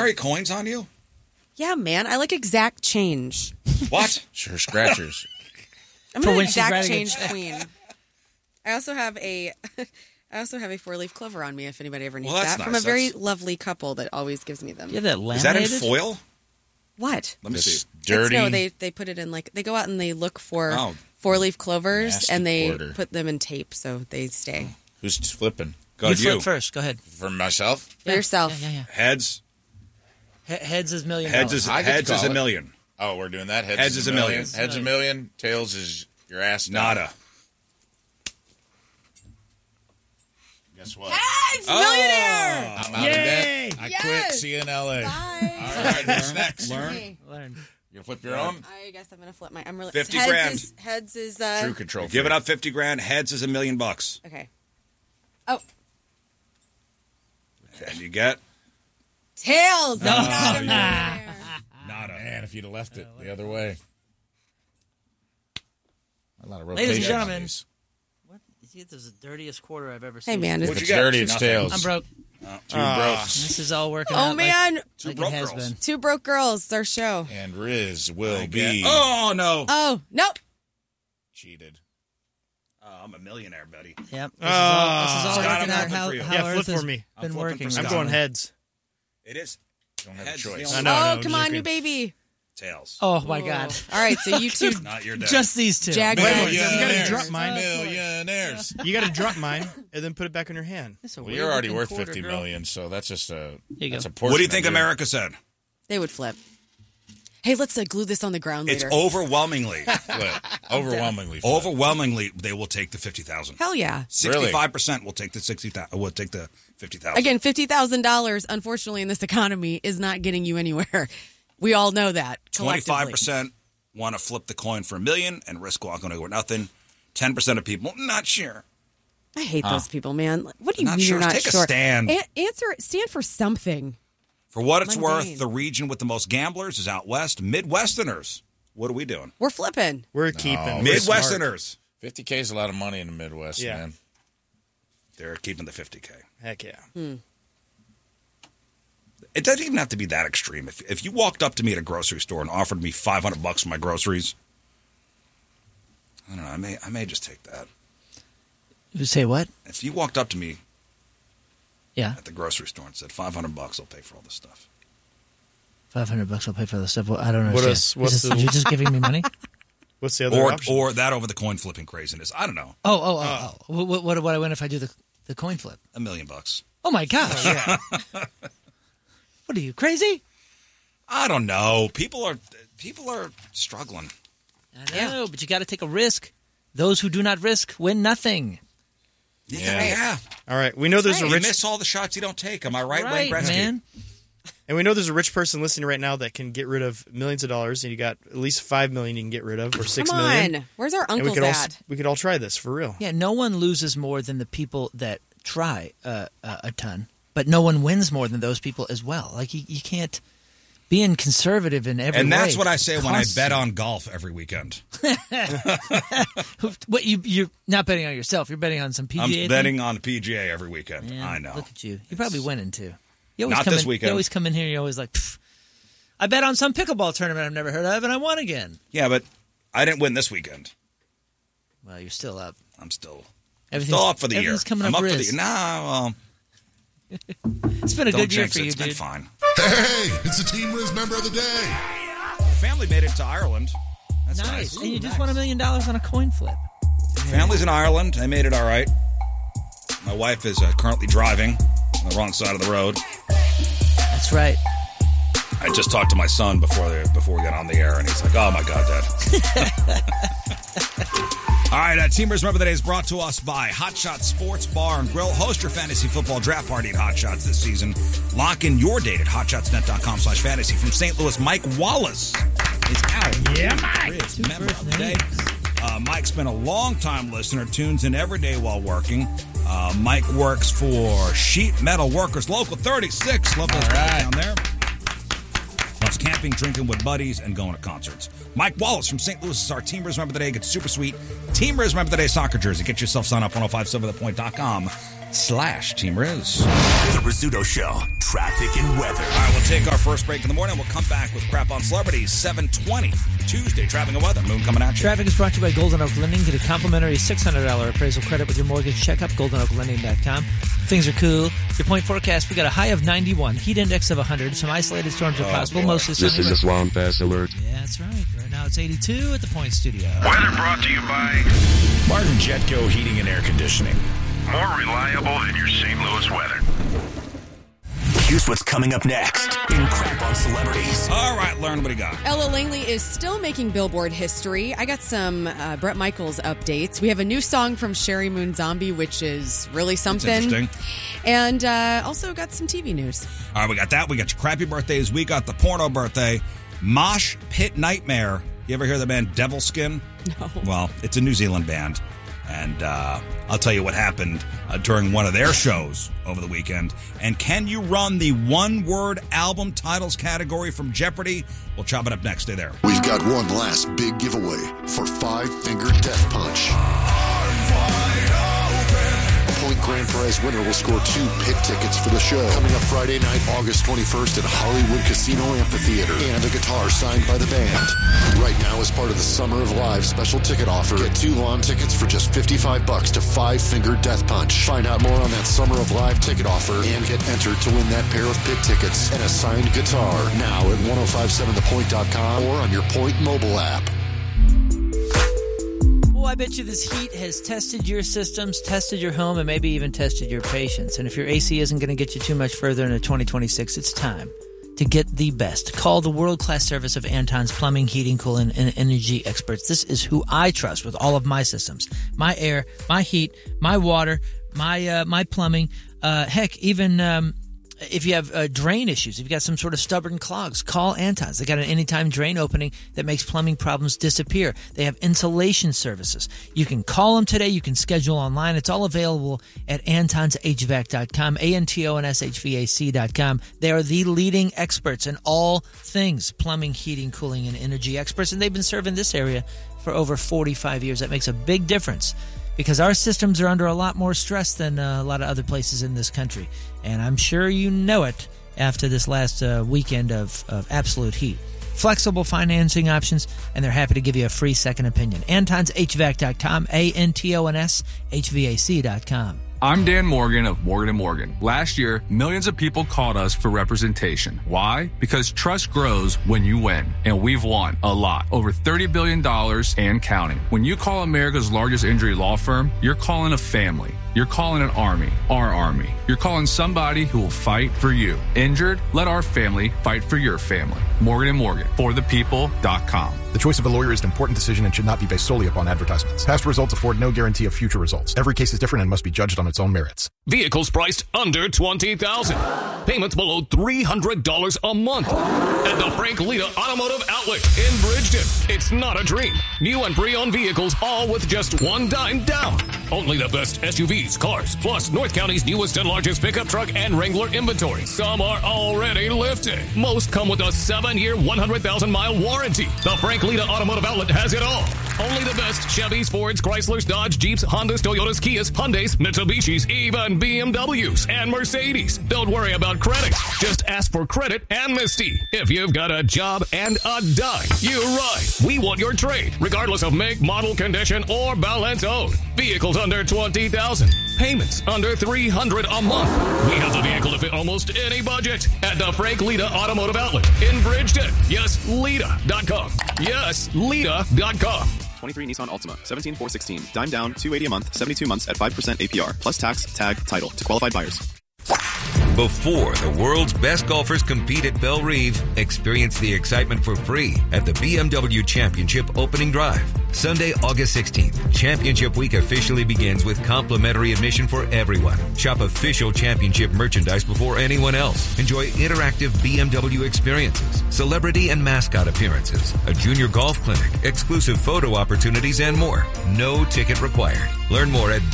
carry coins on you? Yeah, man. I like exact change. What? Sure, scratchers. I'm an exact change queen. I also have a 4-leaf clover on me if anybody ever needs that. Nice. From a very lovely couple that always gives me them. You have that laminated? Is that in foil? What? Let me see. Dirty. No, they put it in they go out and they look for 4-leaf clovers Nasty and they quarter. put them in tape so they stay. Who's flipping? Go ahead, flip first. Go ahead. For myself? For yourself. Yeah. Heads. Heads is $1 million. Heads is $1 million. Oh, we're doing that? Heads is $1 million. Heads $1 million. Tails is your ass down. Nada. Guess what? Heads! Millionaire! I'm out of debt. I quit. See you in L.A. Bye. All right, what's next? Learn. You gonna flip your own? I guess I'm gonna flip my. I'm really 50 heads grand. Heads is True control. Give it up 50 grand. Heads is $1 million. Okay. Oh. And you get Tails. No. Not a millionaire. nada. Man, if you'd have left it the other way. A lot of Ladies and rotation on gentlemen. these. What? This is the dirtiest quarter I've ever seen. Hey man, If What'd it's you get? dirty, it's Nothing. tails. I'm broke. Two broke. This is all working out. oh man, like broke it has girls. been. 2 broke girls. Their show. And Riz will be Oh, no. Oh nope. cheated. Oh, I'm a millionaire, buddy. Yep. This is Scott, all I'm working out flipping how for you. how Yeah, Earth flip has for me. been I'm flipping working. for I'm Scott. going heads. It is. Don't have a Heads, choice. the I only- know. Oh no, come just on, you kidding. baby. Tails. Oh my God. All right, so you two. Not your dad. Just these two. Jag- Wait, Millionaires. you gotta drop mine. Millionaires. You gotta drop mine and then put it back in your hand. That's a Well, weird you're already looking worth quarter, $50 girl. million, so that's just a you that's go. a portion. What do you think of your- America said? They would flip. Hey, let's glue this on the ground It's later. overwhelmingly. Flip. Overwhelmingly. Flip. Overwhelmingly, they will take the 50,000. Hell yeah. 65% will take the 60,000. Will take the 50,000. Again, $50,000, unfortunately, in this economy, is not getting you anywhere. We all know that. collectively. 25% want to flip the coin for $1 million and risk walking away with nothing. 10% of people not sure. I hate those people, man. What do you Not mean sure. you're not Take a sure? stand. Stand for something. For what it's Mundane. worth, the region with the most gamblers is out west. Midwesterners. What are we doing? We're flipping. We're keeping. We're smart. Midwesterners. 50K is a lot of money in the Midwest, Yeah. man. They're keeping the 50K. Heck yeah. It doesn't even have to be that extreme. If you walked up to me at a grocery store and offered me $500 for my groceries, I don't know. I may just take that. You say what? If you walked up to me Yeah. at the grocery store and said $500, I'll pay for all this stuff. $500 I'll pay for the stuff. Well, I don't know. What else? What's the- You're just giving me money? What's the other option? Or that over the coin flipping craziness. I don't know. Oh. What do I win if I do the coin flip? $1 million. Oh my gosh. yeah. What are you, crazy? I don't know. People are struggling. I know, but you got to take a risk. Those who do not risk win nothing. Yeah. All right. We know there's a You rich, miss all the shots you don't take. Am I right, Wayne Right, Gretzky? man. and we know there's a rich person listening right now that can get rid of millions of dollars, and you got at least $5 million you can get rid of, or $6 Come million. on. Where's our And uncles at? we could all try this for real. Yeah, no one loses more than the people that try a ton, but no one wins more than those people as well. Like you can't being conservative in every way. And that's what I say when I costs bet you. on golf every weekend. What you're not betting on yourself. You're betting on some PGA. I'm thing? betting on the PGA every weekend. Man, I know. Look at you. You're probably winning too. You always Not come this in, weekend. You always come in here. You're always like, "Pff, I bet on some pickleball tournament I've never heard of, and I won again. Yeah, but I didn't win this weekend. Well, you're still up. I'm still Everything's up for the year. everything's coming I'm up up for the Riz. year. Well, It's been a don't good year jinx for it. you, It's been dude. fine. Hey, it's the Team Riz member of the day. Family made it to Ireland. That's Nice. nice. And you just won $1 million on a coin flip. Family's in Ireland. I made it all right. My wife is currently driving on the wrong side of the road. That's right. I just talked to my son before we got on the air, and he's like, "Oh my God, Dad." All right, Team Riz Member of the Day is brought to us by Hot Shots Sports Bar and Grill. Host your fantasy football draft party at Hot Shots this season. Lock in your date at hotshotsnet.com/fantasy. From St. Louis, Mike Wallace is out. Yeah, Mike. Riz Member of the Day. Mike's been a long-time listener, tunes in every day while working. Mike works for Sheet Metal Workers Local 36. Love those guys down there. Loves camping, drinking with buddies, and going to concerts. Mike Wallace from St. Louis is our Team Riz Member of the Day. Get super sweet Team Riz Member of the Day soccer jersey. Get yourself signed up 1057thepoint.com. Facebook.com/Team Riz. The Rizzuto Show, traffic and weather. All right, we'll take our first break in the morning. We'll come back with Crap on Celebrities, 7:20, Tuesday, traffic and weather. Moon coming at you. Traffic is brought to you by Golden Oak Lending. Get a complimentary $600 appraisal credit with your mortgage checkup, goldenoaklending.com. Things are cool. Your point forecast, we got a high of 91, heat index of 100. Some isolated storms are possible, mostly sunny. This is a Swamp Pass alert. Yeah, that's right. Right now it's 82 at the Point Studio. Weather brought to you by Martin Jetco Heating and Air Conditioning. more reliable than your St. Louis weather. Here's what's coming up next in Crap on Celebrities. All right, Lauren, what do you got? Ella Langley is still making Billboard history. I got some Bret Michaels updates. We have a new song from Sherry Moon Zombie, which is really something. That's interesting. And also got some TV news. All right, we got that. We got your crappy birthdays. We got the porno birthday. Mosh Pit Nightmare. You ever hear the band Devil Skin? No. Well, it's a New Zealand band. And I'll tell you what happened during one of their shows over the weekend. And can you run the one-word album titles category from Jeopardy? We'll chop it up next. Stay there. We've got one last big giveaway for Five Finger Death Punch. Point Grand Prize winner will score 2 pit tickets for the show. Coming up Friday night, August 21st at Hollywood Casino Amphitheater. And a guitar signed by the band. Right now, as part of the Summer of Live special ticket offer, get 2 lawn tickets for just $55 to Five Finger Death Punch. Find out more on that Summer of Live ticket offer and get entered to win that pair of pit tickets and a signed guitar. Now at 1057thepoint.com or on your Point mobile app. Oh, I bet you this heat has tested your systems, tested your home, and maybe even tested your patience. And if your AC isn't going to get you too much further into 2026, it's time to get the best. Call the world-class service of Anton's Plumbing, Heating, Cooling, and Energy experts. This is who I trust with all of my systems. My air, my heat, my water, my plumbing. Heck, even if you have drain issues, if you've got some sort of stubborn clogs, call Anton's. They got an anytime drain opening that makes plumbing problems disappear. They have insulation services. You can call them today. You can schedule online. It's all available at antonshvac.com, ANTONSHVAC.com. They are the leading experts in all things plumbing, heating, cooling, and energy experts, and they've been serving this area for over 45 years. That makes a big difference, because our systems are under a lot more stress than a lot of other places in this country. And I'm sure you know it after this last weekend of absolute heat. Flexible financing options, and they're happy to give you a free second opinion. AntonsHVAC.com, ANTONSHVAC.com. I'm Dan Morgan of Morgan & Morgan. Last year, millions of people called us for representation. Why? Because trust grows when you win. And we've won a lot. Over $30 billion and counting. When you call America's largest injury law firm, you're calling a family. You're calling an army, our army. You're calling somebody who will fight for you. Injured? Let our family fight for your family. Morgan & Morgan, forthepeople.com. The choice of a lawyer is an important decision and should not be based solely upon advertisements. Past results afford no guarantee of future results. Every case is different and must be judged on its own merits. Vehicles priced under $20,000. Payments below $300 a month. At the Frank Lita Automotive Outlet in Bridgeton. It's not a dream. New and pre-owned vehicles, all with just $1 down. Only the best SUVs, cars, plus North County's newest and largest pickup truck and Wrangler inventory. Some are already lifted. Most come with a 7-year, 100,000-mile warranty. The Frank Lita Automotive Outlet has it all. Only the best Chevys, Fords, Chryslers, Dodge, Jeeps, Hondas, Toyotas, Kias, Hyundais, Mitsubishis, even BMWs and Mercedes. Don't worry about credit. Just ask for credit amnesty. If you've got a job and a dime, you're right. We want your trade, regardless of make, model, condition, or balance owed. Vehicles under $20,000. Payments under $300 a month. We have the vehicle to fit almost any budget at the Frank Lita Automotive Outlet in Bridgeton. Yes, Lita.com. Yes, Lita.com. 23 Nissan Altima, 17,416. Dime down, $280 a month, 72 months at 5% APR, plus tax, tag, title to qualified buyers. Before the world's best golfers compete at Belle Reve, experience the excitement for free at the BMW Championship Opening Drive. Sunday, August 16th. Championship Week officially begins with complimentary admission for everyone. Shop official championship merchandise before anyone else. Enjoy interactive BMW experiences, celebrity and mascot appearances, a junior golf clinic, exclusive photo opportunities, and more. No ticket required. Learn more at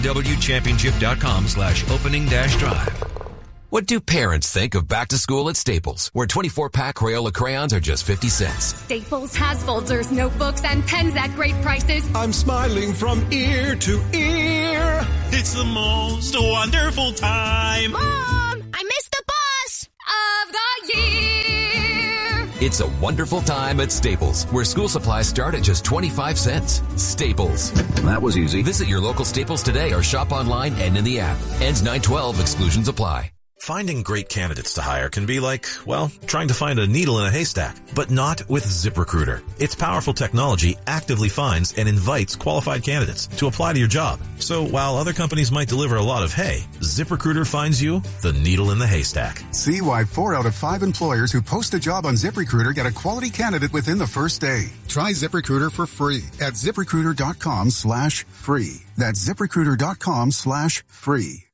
bmwchampionship.com/opening-drive. What do parents think of back to school at Staples, where 24-pack Crayola crayons are just 50 cents? Staples has folders, notebooks, and pens at great prices. I'm smiling from ear to ear. It's the most wonderful time. Mom, I missed the bus of the year. It's a wonderful time at Staples, where school supplies start at just 25 cents. Staples. That was easy. Visit your local Staples today or shop online and in the app. Ends 9/12. Exclusions apply. Finding great candidates to hire can be like, well, trying to find a needle in a haystack, but not with ZipRecruiter. Its powerful technology actively finds and invites qualified candidates to apply to your job. So while other companies might deliver a lot of hay, ZipRecruiter finds you the needle in the haystack. See why 4 out of 5 employers who post a job on ZipRecruiter get a quality candidate within the first day. Try ZipRecruiter for free at ZipRecruiter.com/free. That's ZipRecruiter.com/free.